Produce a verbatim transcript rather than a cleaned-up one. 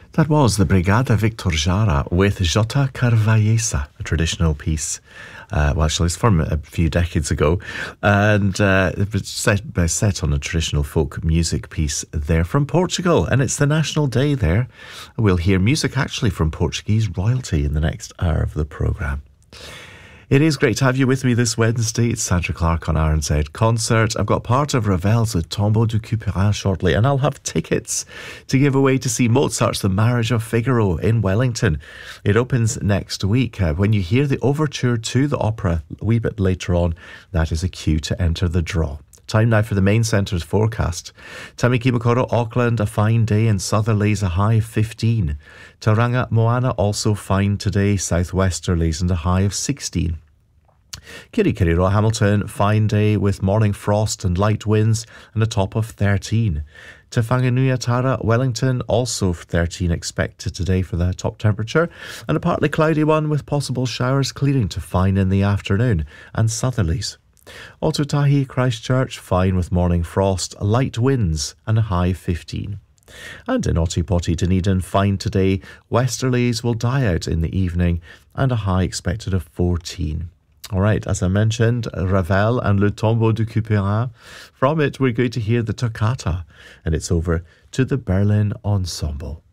That was the Brigada Victor Jara with Jota Carvallesa, a traditional piece. Uh, well, actually, it's from a few decades ago, and uh, it was set, uh, set on a traditional folk music piece there from Portugal, and it's the National Day there. We'll hear music actually from Portuguese royalty in the next hour of the programme. It is great to have you with me this Wednesday. It's Sandra Clark on R N Z Concert. I've got part of Ravel's Le Tombeau du Couperin shortly, and I'll have tickets to give away to see Mozart's The Marriage of Figaro in Wellington. It opens next week. Uh, when you hear the overture to the opera a wee bit later on, that is a cue to enter the draw. Time now for the main centre's forecast. Tamaki Auckland, a fine day, and Southerlies a high of fifteen. Tauranga Moana also fine today, southwesterlies and a high of sixteen. Kirikiriro Hamilton, fine day with morning frost and light winds and a top of thirteen. Te Whanganui-a-Tara, Wellington, also thirteen expected today for the top temperature, and a partly cloudy one with possible showers clearing to fine in the afternoon and southerlies. Ōtautahi, Christchurch, fine with morning frost, light winds and a high of fifteen. And in Otipoti, Dunedin, fine today, westerlies will die out in the evening and a high expected of fourteen. All right, as I mentioned, Ravel and Le Tombeau du Couperin. From it, we're going to hear the toccata, and it's over to the Berlin Ensemble.